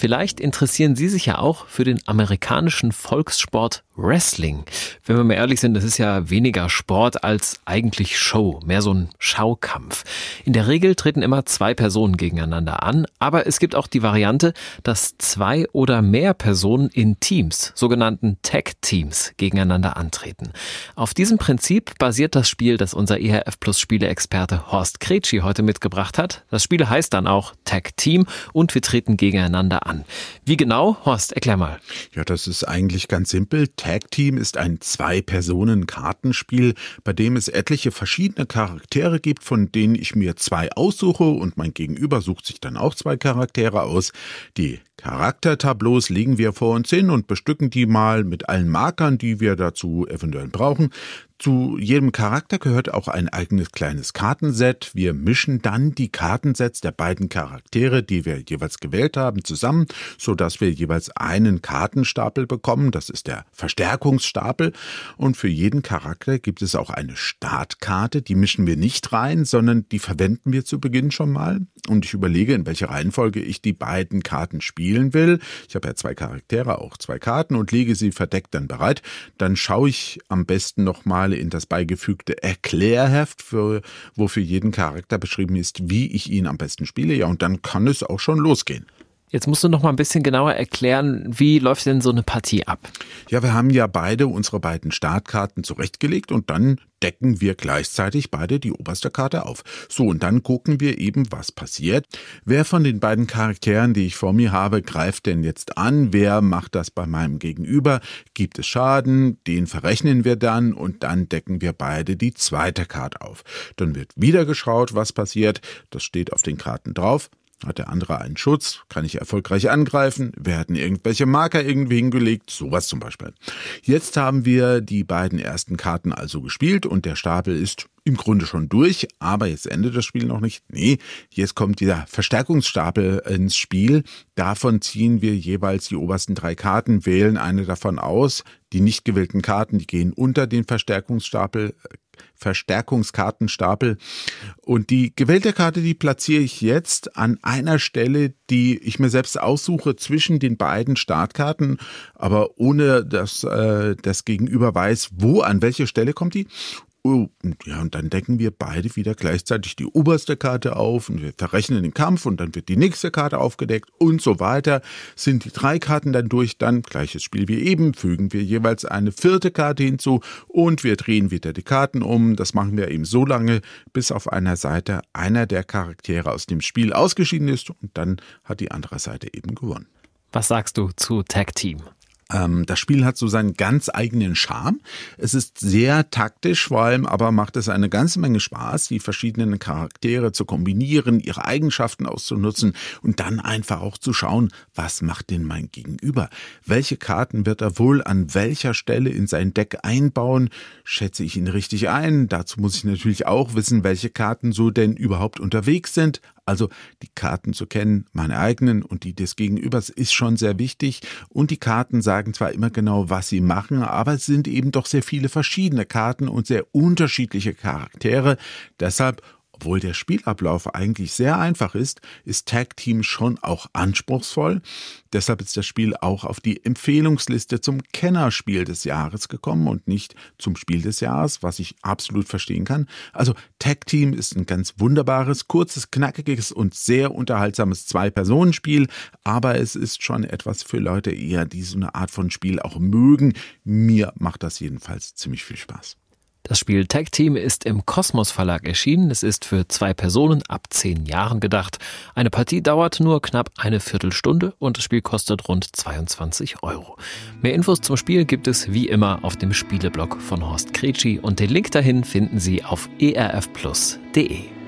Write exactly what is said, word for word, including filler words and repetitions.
Vielleicht interessieren Sie sich ja auch für den amerikanischen Volkssport Wrestling. Wenn wir mal ehrlich sind, das ist ja weniger Sport als eigentlich Show, mehr so ein Schaukampf. In der Regel treten immer zwei Personen gegeneinander an, aber es gibt auch die Variante, dass zwei oder mehr Personen in Teams, sogenannten Tag-Teams, gegeneinander antreten. Auf diesem Prinzip basiert das Spiel, das unser E R F Plus Spiele-Experte Horst Kretschi heute mitgebracht hat. Das Spiel heißt dann auch Tag Team und wir treten gegeneinander an. Wie genau? Horst, erklär mal. Ja, das ist eigentlich ganz simpel. Tag Team ist ein Zwei-Personen-Kartenspiel, bei dem es etliche verschiedene Charaktere gibt, von denen ich mir zwei aussuche und mein Gegenüber sucht sich dann auch zwei Charaktere aus. Die Charaktertableaus legen wir vor uns hin und bestücken die mal mit allen Markern, die wir dazu eventuell brauchen. Zu jedem Charakter gehört auch ein eigenes kleines Kartenset. Wir mischen dann die Kartensets der beiden Charaktere, die wir jeweils gewählt haben, zusammen, sodass wir jeweils einen Kartenstapel bekommen. Das ist der Verstärkungsstapel. Und für jeden Charakter gibt es auch eine Startkarte. Die mischen wir nicht rein, sondern die verwenden wir zu Beginn schon mal. Und ich überlege, in welcher Reihenfolge ich die beiden Karten spielen will. Ich habe ja zwei Charaktere, auch zwei Karten und lege sie verdeckt dann bereit. Dann schaue ich am besten nochmal in das beigefügte Erklärheft, für, wo für jeden Charakter beschrieben ist, wie ich ihn am besten spiele. Ja, und dann kann es auch schon losgehen. Jetzt musst du noch mal ein bisschen genauer erklären, wie läuft denn so eine Partie ab? Ja, wir haben ja beide unsere beiden Startkarten zurechtgelegt und dann decken wir gleichzeitig beide die oberste Karte auf. So, und dann gucken wir eben, was passiert. Wer von den beiden Charakteren, die ich vor mir habe, greift denn jetzt an? Wer macht das bei meinem Gegenüber? Gibt es Schaden? Den verrechnen wir dann und dann decken wir beide die zweite Karte auf. Dann wird wieder geschaut, was passiert. Das steht auf den Karten drauf. Hat der andere einen Schutz? Kann ich erfolgreich angreifen? Werden irgendwelche Marker irgendwie hingelegt? Sowas zum Beispiel. Jetzt haben wir die beiden ersten Karten also gespielt und der Stapel ist im Grunde schon durch, aber jetzt endet das Spiel noch nicht. Nee, jetzt kommt dieser Verstärkungsstapel ins Spiel. Davon ziehen wir jeweils die obersten drei Karten, wählen eine davon aus. Die nicht gewählten Karten, die gehen unter den Verstärkungsstapel, Verstärkungskartenstapel. Und die gewählte Karte, die platziere ich jetzt an einer Stelle, die ich mir selbst aussuche zwischen den beiden Startkarten, aber ohne dass äh, das Gegenüber weiß, wo, an welche Stelle kommt die. Oh, ja, und dann decken wir beide wieder gleichzeitig die oberste Karte auf und wir verrechnen den Kampf und dann wird die nächste Karte aufgedeckt und so weiter. Sind die drei Karten dann durch, dann gleiches Spiel wie eben, fügen wir jeweils eine vierte Karte hinzu und wir drehen wieder die Karten um. Das machen wir eben so lange, bis auf einer Seite einer der Charaktere aus dem Spiel ausgeschieden ist und dann hat die andere Seite eben gewonnen. Was sagst du zu Tag Team? Das Spiel hat so seinen ganz eigenen Charme. Es ist sehr taktisch, vor allem aber macht es eine ganze Menge Spaß, die verschiedenen Charaktere zu kombinieren, ihre Eigenschaften auszunutzen und dann einfach auch zu schauen, was macht denn mein Gegenüber? Welche Karten wird er wohl an welcher Stelle in sein Deck einbauen? Schätze ich ihn richtig ein? Dazu muss ich natürlich auch wissen, welche Karten so denn überhaupt unterwegs sind. Also die Karten zu kennen, meine eigenen und die des Gegenübers, ist schon sehr wichtig. Und die Karten sagen zwar immer genau, was sie machen, aber es sind eben doch sehr viele verschiedene Karten und sehr unterschiedliche Charaktere. Deshalb, obwohl der Spielablauf eigentlich sehr einfach ist, ist Tag Team schon auch anspruchsvoll. Deshalb ist das Spiel auch auf die Empfehlungsliste zum Kennerspiel des Jahres gekommen und nicht zum Spiel des Jahres, was ich absolut verstehen kann. Also Tag Team ist ein ganz wunderbares, kurzes, knackiges und sehr unterhaltsames Zwei-Personen-Spiel, aber es ist schon etwas für Leute eher, die so eine Art von Spiel auch mögen. Mir macht das jedenfalls ziemlich viel Spaß. Das Spiel Tag Team ist im Kosmos Verlag erschienen. Es ist für zwei Personen ab zehn Jahren gedacht. Eine Partie dauert nur knapp eine Viertelstunde und das Spiel kostet rund zweiundzwanzig Euro. Mehr Infos zum Spiel gibt es wie immer auf dem Spieleblog von Horst Kretschi und den Link dahin finden Sie auf e r f plus punkt d e.